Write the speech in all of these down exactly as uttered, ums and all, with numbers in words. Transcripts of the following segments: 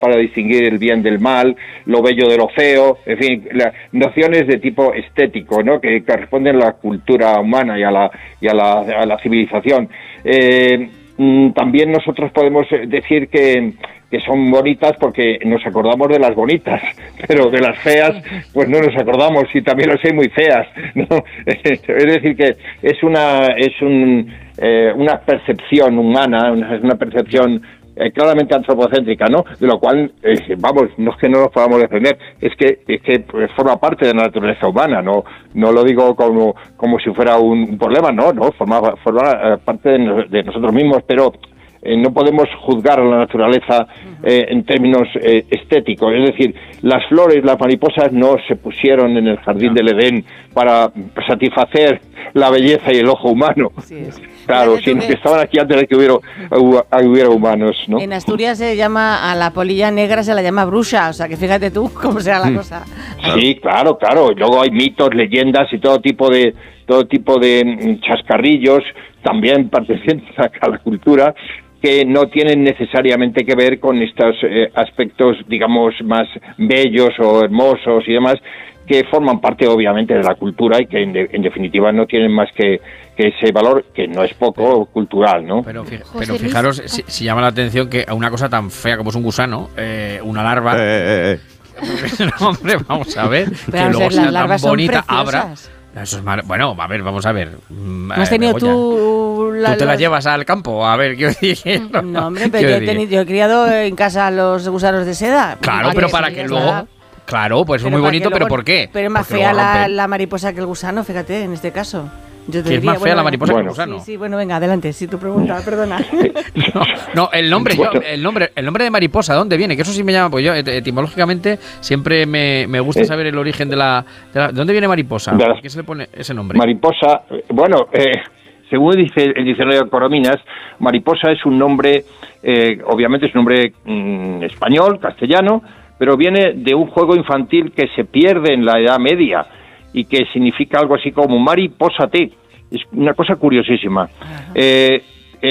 para distinguir el bien del mal, lo bello de lo feo, en fin, la, nociones de tipo estético, ¿no? Que corresponden a la cultura humana y a la, y a la, a la civilización. Eh, también nosotros podemos decir que, que son bonitas porque nos acordamos de las bonitas, pero de las feas pues no nos acordamos, y también las hay muy feas, ¿no? Es decir, que es una, es un, eh, una percepción humana, una, es una percepción Eh, claramente antropocéntrica, ¿no? De lo cual, eh, vamos, no es que no nos podamos defender, es que es que pues, forma parte de la naturaleza humana, no no lo digo como como si fuera un problema, no, no, forma, forma parte de, no, de nosotros mismos, pero eh, no podemos juzgar a la naturaleza eh, en términos eh, estéticos, es decir, las flores, las mariposas no se pusieron en el jardín del Edén para satisfacer la belleza y el ojo humano. Claro, sino que estaban aquí antes de que hubiera, hubiera humanos, ¿no? En Asturias se llama, a la polilla negra se la llama bruxa, o sea que fíjate tú cómo será la cosa. Sí, claro, claro. Luego hay mitos, leyendas y todo tipo de todo tipo de chascarrillos, también pertenecientes a la cultura, que no tienen necesariamente que ver con estos eh, aspectos, digamos, más bellos o hermosos y demás, que forman parte obviamente de la cultura y que en, de, en definitiva no tienen más que, que ese valor, que no es poco, pero, cultural, ¿no? Pero, pero fijaros, si, si llama la atención que a una cosa tan fea como es un gusano, eh, una larva... Eh, eh, eh. No, hombre, vamos a ver, pero que luego sea tan bonita, abra... Eso es mar... Bueno, a ver, vamos a ver. ¿No has tenido tú... La, ¿Tú te la llevas al campo? A ver, quiero decir... No, no hombre, pero yo he, tenido, yo he criado en casa los gusanos de seda. Claro, pero para que luego... Nada. Claro, pues es muy bonito, pero ¿por qué? Pero es más Porque fea la, la mariposa que el gusano, fíjate, en este caso. Yo te ¿Que diría, es más fea bueno, la mariposa bueno, que el gusano? Sí, sí, bueno, venga, adelante, si tu pregunta, perdona. no, no, el nombre, yo, el nombre, el nombre de mariposa, ¿dónde viene? Que eso sí me llama, pues yo etimológicamente siempre me, me gusta saber el origen de la, de la... ¿De dónde viene mariposa? ¿Por qué se le pone ese nombre? Mariposa, bueno, eh, según dice el diccionario de Corominas, mariposa es un nombre, eh, obviamente es un nombre mm, español, castellano, pero viene de un juego infantil que se pierde en la Edad Media y que significa algo así como mariposate. Es una cosa curiosísima. Eh,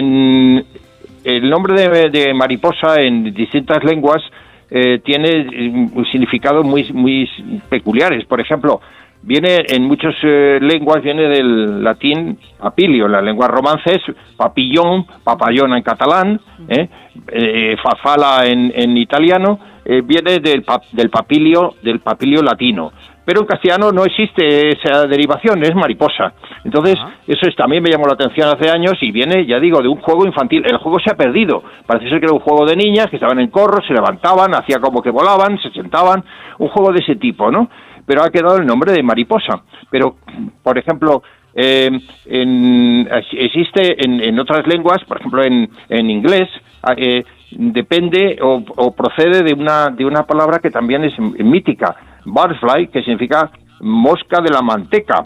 en el nombre de, de mariposa en distintas lenguas eh, tiene significados muy, muy peculiares. Por ejemplo, viene en muchas eh, lenguas, viene del latín papilio, en la lengua romance es papillón, papayona en catalán, eh, eh, farfala en, en italiano, eh, viene del, pap, del papilio, del papilio latino. Pero en castellano no existe esa derivación, es mariposa. Entonces, uh-huh. eso es, también me llamó la atención hace años y viene, ya digo, de un juego infantil. El juego se ha perdido. Parece ser que era un juego de niñas que estaban en corro, se levantaban, hacía como que volaban, se sentaban, un juego de ese tipo, ¿no? Pero ha quedado el nombre de mariposa. Pero, por ejemplo, eh, en, existe en, en otras lenguas, por ejemplo, en, en inglés, eh, depende o, o procede de una, de una palabra que también es mítica, butterfly, que significa mosca de la manteca,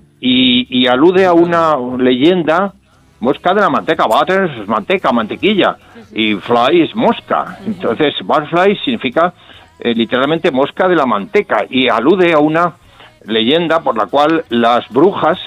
y, y alude a una leyenda, mosca de la manteca, butter es manteca, mantequilla, y fly es mosca. Entonces, butterfly significa eh, literalmente mosca de la manteca, y alude a una leyenda por la cual las brujas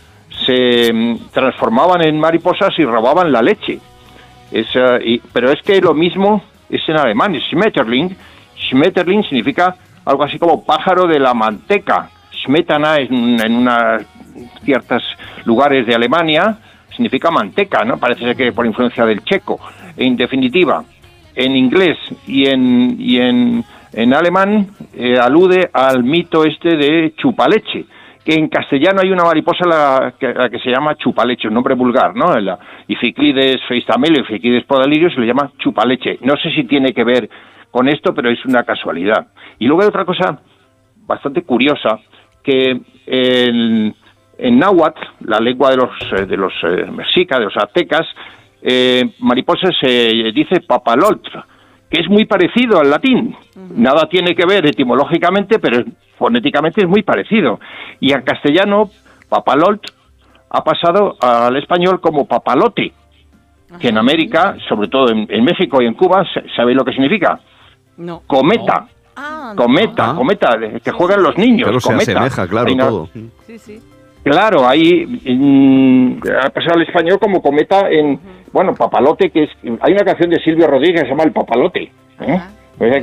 se um, transformaban en mariposas y robaban la leche. Es, uh, y, pero es que lo mismo es en alemán, es Schmetterling. Schmetterling significa algo así como pájaro de la manteca. Smetana en, en unos ciertos lugares de Alemania significa manteca, ¿no? Parece ser que por influencia del checo. En definitiva, en inglés y en y en, en alemán eh, alude al mito este de chupaleche, que en castellano hay una mariposa la que, la que se llama chupaleche, un nombre vulgar, ¿no? La Ificlides feistamelo, Ificlides podalirio se le llama chupaleche. No sé si tiene que ver con esto, pero es una casualidad. Y luego hay otra cosa bastante curiosa, que en, en náhuatl, la lengua de los de los eh, mexicas, de los aztecas, eh, mariposa se dice papalotl, que es muy parecido al latín. Uh-huh. Nada tiene que ver etimológicamente, pero fonéticamente es muy parecido. Y en castellano, papalotl ha pasado al español como papalote, uh-huh. que en América, sobre todo en, en México y en Cuba, ¿sabéis lo que significa? No. Cometa. No. Ah, cometa, no. cometa, que sí, juegan sí, los niños. Pero cometa. se asemeja, claro, Hay una, todo. Sí, sí. Claro, ahí mmm, ha pasado al español como cometa en, uh-huh. bueno, papalote, que es, hay una canción de Silvio Rodríguez que se llama El Papalote, ¿eh? Pues